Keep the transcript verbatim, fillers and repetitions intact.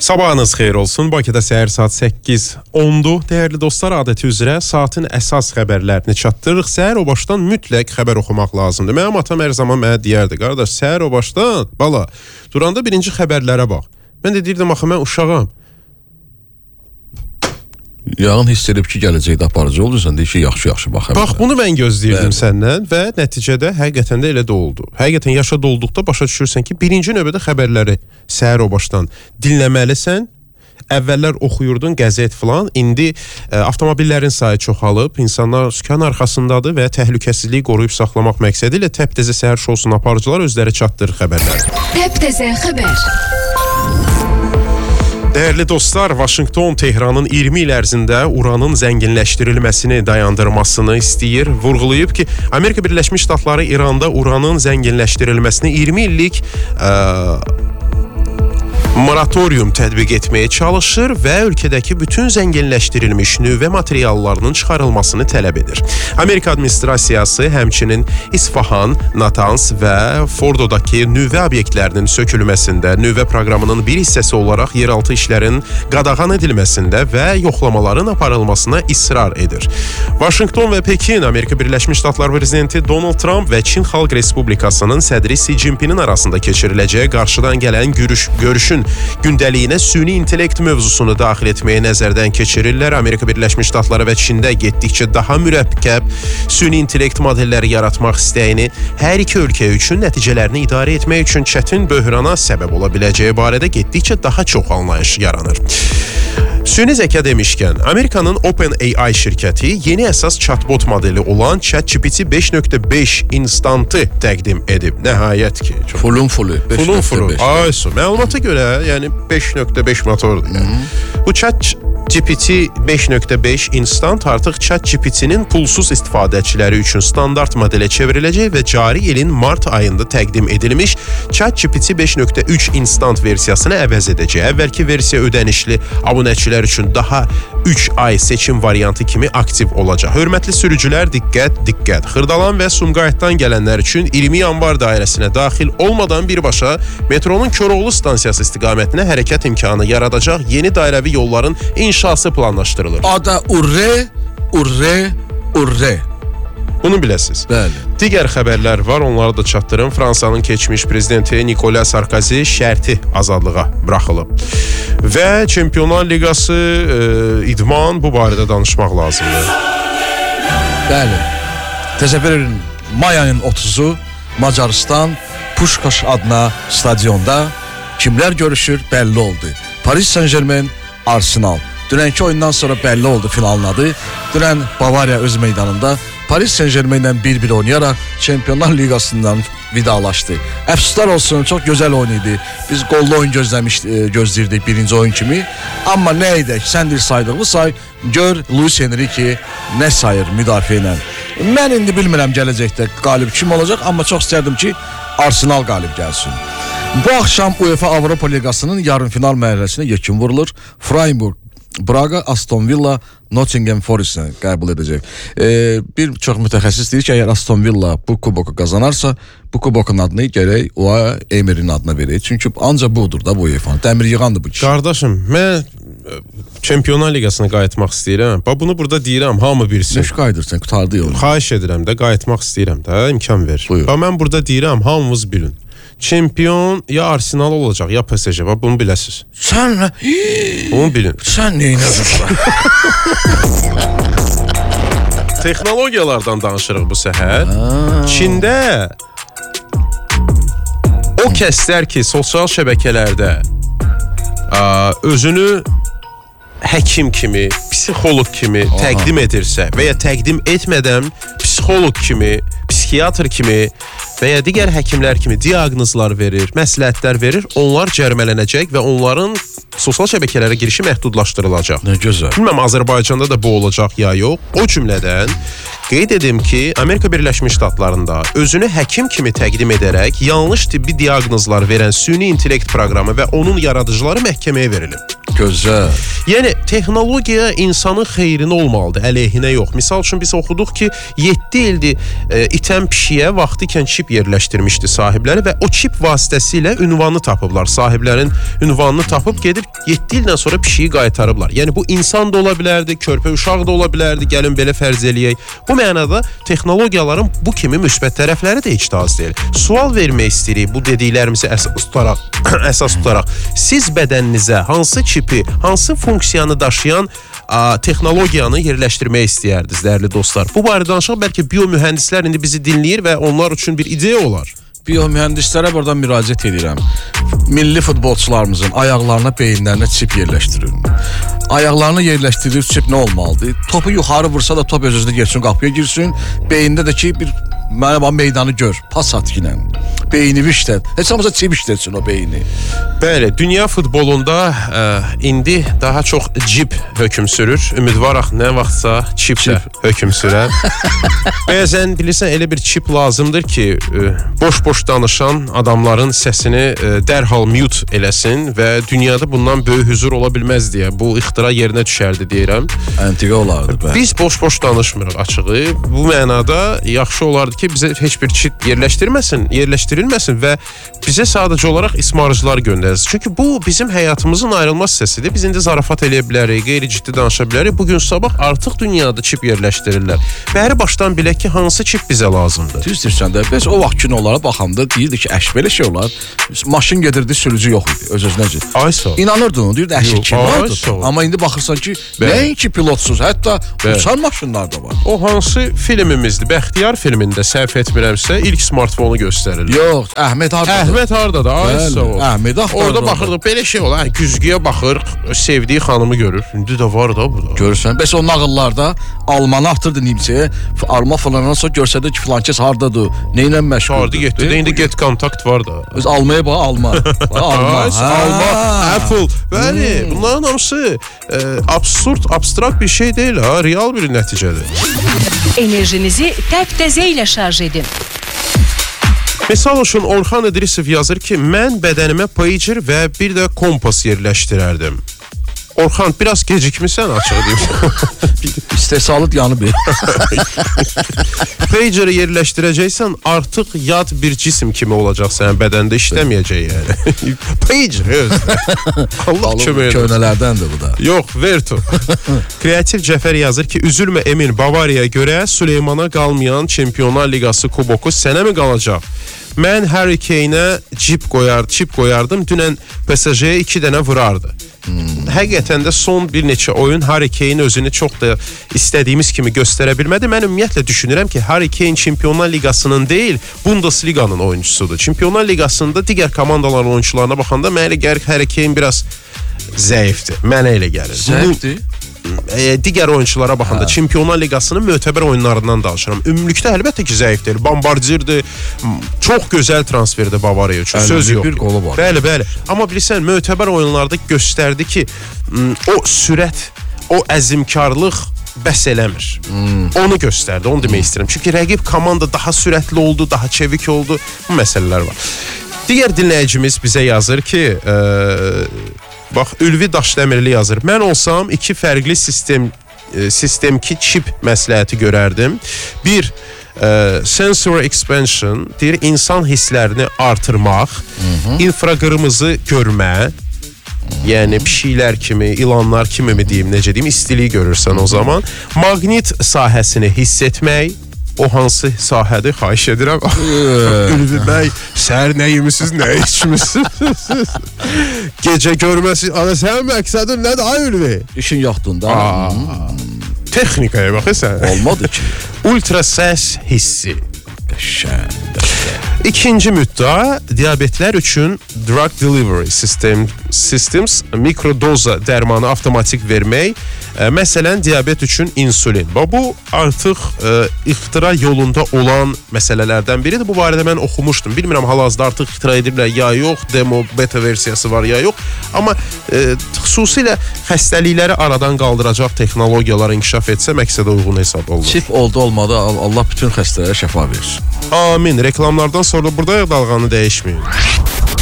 Sabahınız xeyir olsun. Bakıda səhər saat səkkiz ondu. Dəyərli dostlar, adəti üzrə saatın əsas xəbərlərini çatdırırıq. Səhər o başdan mütləq xəbər oxumaq lazımdır. Mənim atam hər zaman mənə deyərdi, qardaş, səhər o başdan, bala, duranda birinci xəbərlərə bax. Mən də deyirdim, axı, mən uşağam. Yağın hiss edib ki, gələcəkdə aparıcı olursan, deyir ki, yaxşı-yaxşı bax. Bax, bunu mən gözləyirdim səndən və nəticədə həqiqətən də elə də oldu. Həqiqətən yaşa dolduqda başa düşürsən ki, birinci növbədə xəbərləri səhər o başdan dinləməlisən. Əvvəllər oxuyurdun qəzet filan, indi e, avtomobillərin sayı çoxalıb, insanlar sükan arxasındadır və təhlükəsizliyi qoruyub saxlamaq məqsədi ilə təp-təzə səhər şousunun aparıcılar özləri çatdırır xəbərləri. Təp-təzə xəbər. Dəyərli dostlar, Vaşinqton Tehranın iyirmi il ərzində uranın zənginləşdirilməsini dayandırmasını istəyir. Vurğulayıb ki, Amerika Birləşmiş Ştatları İranda uranın zənginləşdirilməsini iyirmi illik ə, moratorium tətbiq etməyə çalışır və ölkədəki bütün zənginləşdirilmiş nüvə materiallarının çıxarılmasını tələb edir. Amerika administrasiyası həmçinin İsfahan, Natans və Fordodakı nüvə obyektlərinin sökülməsində, nüvə proqramının bir hissəsi olaraq yeraltı işlərin qadağan edilməsində və yoxlamaların aparılmasına israr edir. Vaşinqton və Pekin, Amerika Birləşmiş Ştatları prezidenti Donald Trump və Çin Xalq Respublikasının sədri Xi Jinping'in arasında keçiriləcəyi qarşıdan gələn görüş, görüşün gündəliyinə süni intellekt mövzusunu daxil etməyə nəzərdən keçirirlər. Amerika Birləşmiş Ştatları və Çində getdikcə daha mürəkkəb süni intellekt modelləri yaratmaq istəyini hər iki ölkə üçün nəticələrini idarə etmək üçün çətin böhrana səbəb ola biləcəyi barədə getdikcə daha çox anlayış yaranır. Süni zəka demişkən, Amerikanın OpenAI şirkəti yeni əsas chatbot modeli olan ChatGPT beş nöqtə beş instantı təqdim edib. Nəhayət ki. Fulun fulu. Fulun fulu. Aysu. Məlumata görə, yəni beş nöqtə beş motordur. Yəni. Bu ChatGPT beş nöqtə beş instant artıq ChatGPT-nin pulsuz istifadəçiləri üçün standart modelə çevriləcək və cari ilin mart ayında təqdim edilmiş ChatGPT beş nöqtə üç instant versiyasını əvəz edəcək. Əvvəlki versiya ödənişli abunəçilər üçün daha üç ay seçim variantı kimi aktiv olacaq. Hörmətli sürücülər, diqqət, diqqət. Xırdalan və Sumqayıtdan gələnlər üçün iyirmi yanvar dairəsinə daxil olmadan birbaşa metronun Koroğlu stansiyası istiqamətinə hərəkət imkanı yaradacaq yeni dairəvi yolların inşası planlaşdırılır. Ada urre, urre, urre. Bunu biləsiniz. Bəli. Digər xəbərlər var, onları da çatdırım. Fransanın keçmiş prezidenti Nicolas Sarkozy şərti azadlığa buraxılıb. Və Çempionlar Liqası, e, idman, bu barədə danışmaq lazımdır. Bəli. Təsəvvür edin, may ayının otuzu Macaristan Puşkaş adına stadionda kimlər görüşür bəlli oldu. Paris Saint-Germain, Arsenal. Dünənki oyundan sonra bəlli oldu finalın adı. Dünən Bavariya öz meydanında Paris Saint-Germain'dən bir bir oynayaraq Çempionlar Liqasından vidalaşdı. Əfsuslar olsun, çox gözəl oyun idi. Biz qollu oyun gözləmiş, gözləyirdik birinci oyun kimi. Amma nə edək, səndir saydığımı say, gör Luis Enrique nə sayır müdafiə ilə. Mən indi bilmirəm gələcəkdə qalib kim olacaq, amma çox istərdim ki, Arsenal qalib gəlsin. Bu axşam UEFA Avropa Liqasının yarım final mərhələsinə yekun vurulur. Freiburg Braga, Aston Villa, Nottingham Forest'ı qəbul edəcək. Ee, bir çox mütəxəssis deyir ki, əgər Aston Villa bu kuboku qazanarsa, bu kubokun adını gərək o Emery'nin adına verək. Çünki ancaq budur da bu UEFA. Dəmir yığandır bu kişi. Qardaşım, mən Çempionlar Liqasına qayıtmaq istəyirəm. Bax, bunu burada deyirəm, hamı bilsin. Nəş qayıdırsan, qutardı yolu. Xahiş edirəm də, qayıtmaq istəyirəm də, imkan ver. Buyur. Bax, mən burada deyirəm, hamımız bilin. Çempion ya Arsenal olacaq, ya P S G. Bax, bunu biləsiniz. Sən nə? Bunu bilin. Sən neynədirsən? Texnologiyalardan danışırıq bu səhər. Çində o kəslər ki, sosial şəbəkələrdə ə, özünü həkim kimi, psixoloq kimi Aha. təqdim edirsə və ya təqdim etmədən psixoloq kimi, psixiatr kimi və ya digər həkimlər kimi diaqnozlar verir, məsləhətlər verir, onlar cərimələnəcək və onların sosial şəbəkələrə girişi məhdudlaşdırılacaq. Nə gözəl. Bilməm, Azərbaycanda da bu olacaq ya yox. O cümlədən qeyd edim ki, Amerika Birləşmiş Ştatlarında özünü həkim kimi təqdim edərək yanlış tibbi diaqnozlar verən süni intellekt proqramı və onun yaradıcıları məhkəməyə verilib. Gözəl. Yəni texnologiya insanın xeyrinə olmalıdır, əleyhinə yox. Misal üçün biz oxuduq ki, yeddi ildir e, itən pişiyə vaxtı ikən çip yerləşdirmişdi sahibləri və o çip vasitəsilə ünvanını tapıblar. Sahiblərin ünvanını tapıb gedib yeddi ildən sonra pişiyi qaytarıblar. Yəni bu insan da ola bilərdi, körpə uşaq da ola bilərdi, gəlin belə fərz eləyək. Bu mənada texnologiyaların bu kimi müsbət tərəfləri də heç də az deyil. Sual vermək istəyirik bu dediklərimizi əsas tutaraq, əsas tutaraq. Siz bədəninizə hansı çipi, hansı funksiyanı daşıyan a, texnologiyanı yerləşdirmək istəyərdiniz, dəyərli dostlar? Bu barədə danışaq, bəlkə biomühəndislər indi bizi dinləyir və onlar üçün bir ideya olar. Biomühəndislərə buradan müraciət edirəm. Milli futbolçularımızın ayaqlarına, beyinlərinə çip yerləşdirin. Ayaqlarına yerləşdirilib çip nə olmalıdır? Topu yuxarı vursa da top öz-özünə geçsin, qapıya girsin. Beyində də ki bir mənə meydanı gör, pas at ilə. Beyni işlət. Heç olmasa çip işlətsin o beyni. Bəli, dünya futbolunda ə, indi daha çox cip hökm sürür. Ümidvaraq nə vaxtsa çip də hökm sürər. Bəzən bilirsən elə bir çip lazımdır ki, boş-boş danışan adamların səsini ə, dərhal mute eləsin və dünyada bundan böyük hüzur ola bilməz deyə bu ixtira yerinə düşərdi deyirəm. Əntiqə olardı. Bə. Biz boş-boş danışmırıq açığı. Bu mənada yaxşı olardı ki, bizə heç bir çip yerləşdirməsin, yerləşdirilməsin və bizə sadəcə olaraq ismarıcılar göndərsin. Çünki bu bizim həyatımızın ayrılmaz hissəsidir. Biz indi zarafat eləyə bilərik, qeyri-ciddi danışa bilərik. Bugün sabah artıq dünyada çip yerləşdirirlər. Bəri başdan bilək ki, hansı çip bizə lazımdır. Düz deyirsən də, biz o vaxt kinolara baxanda deyirdi ki, əş belə şey olar. Maşın gedirdi, sürücü yox idi, öz-özünə. Ay sağ. İnanırdın, deyirdi əşi kinodur. Amma indi baxırsan ki, nəinki pilotsuz, hətta uçan maşınlar da var. O hansı filmimizdir? Bəxtiyar filmində səhv etmirəmsə ilk smartfonu göstərirlər. Yox, Əhməd hardadır? Əhməd hardadır? Ay sağ ol. Əhməd axtarır. Orada baxırdıq, belə şey olar. Güzgüyə baxır, sevdiyi xanımı görür. İndi də var da bu da. Görürsən, bəs o nağıllarda almanı atırdı nimçəyə, alma falandan sonra görsədə ki, filankes hardadır, neynə məşğuldur. Hardı getdi, də indi get kontakt var da. Öz almaya bax, alma. Alma, alma, Apple. Bəli, bunların hamısı e, absurd, abstrakt bir şey deyil ha, real bir nəticədir. Enerjinizi təp-təzə ilə şarj edin. Misal üçün Orxan İdrisov yazır ki, mən bədənimə pager və bir də kompas yerləşdirərdim. Orxan, biraz gecikmişsən açıq deyim. İstehsalat yanı bir. Pageri yerləşdirəcəksən, artıq yad bir cisim kimi olacaq sənin bədəndə, işləməyəcək yəni. Pager, öz. Allah kömək edir. Köynələrdəndir bu da. Yox, Vertu. Kreativ Cəfər yazır ki, üzülmə Emin, Bavariyaya görə Süleymana qalmayan Çempionlar Liqası kuboku sənə mi qalacaq? Mən Harry Kane'ə çip qoyar, çip qoyardım, dünən P S J'yə iki dənə vurardı. Hmm. Həqiqətən də son bir neçə oyun Harry Kane özünü çox da istədiyimiz kimi göstərə bilmədi. Mən ümumiyyətlə düşünürəm ki, Harry Kane Çempionlar Liqasının deyil, Bundesliqanın oyuncusudur. Çempionlar Liqasında digər komandaların oyuncularına baxanda mənə elə gəlir Harry Kane biraz zəifdir. Mənə elə gəlir. Zəifdir? E, digər oyunculara baxanda Çempionlar Liqasının mötəbər oyunlarından danışıram. Ümumilikdə əlbəttə ki, zəifdir. Bombardirdir. Çox gözəl transferdir Bavariya üçün. Söz yox. Bir qolu var. Bəli, bəli. Amma bilirsən, mötəbər oyunlarda göstərdi ki, o sürət, o əzimkarlıq bəs eləmir. Hmm. Onu göstərdi, onu demək istəyirəm. Çünki rəqib komanda daha sürətli oldu, daha çevik oldu. Bu məsələlər var. Digər dinləyicimiz bizə yazır ki, e, bax, Ülvi Daşdəmirli yazır. Mən olsam iki fərqli sistem e, sistemki çip məsləhəti görərdim. Bir, e, sensor expansion, deyir, insan hisslərini artırmaq, hı-hı, infraqırmızı görmə, yəni pişiklər kimi, ilanlar kimi mi deyim, necə deyim, istiliyi görürsən o zaman. Maqnit sahəsini hiss etmək, o hansı sahədir, xahiş edirəm. Ülvi bəy, səhər nə yemişsiniz, nə içmişsiniz? Gecə görməsi, ana sənin məqsədin nədir, ay Ülvi? İşin yoxdur da. Texnikaya baxırsan. Olmadı ki. Ultra səs hissi. Qəşəng. İkinci müddəa, diabetlər üçün drug delivery system, systems, mikrodoza dərmanı avtomatik vermək, e, məsələn, diabet üçün insulin. Bu artıq e, ixtira yolunda olan məsələlərdən biridir. Bu barədə mən oxumuşdum. Bilmirəm, hal-hazırda artıq ixtira ediblər ya yox, demo, beta versiyası var ya yox. Amma e, xüsusilə xəstəlikləri aradan qaldıracaq texnologiyalar inkişaf etsə, məqsədə uyğun hesab olunur. Çip oldu, olmadı, Allah bütün xəstələrə şəfa versin. Amin. Reklamlardan sonra burada dalğanı dəyişməyin.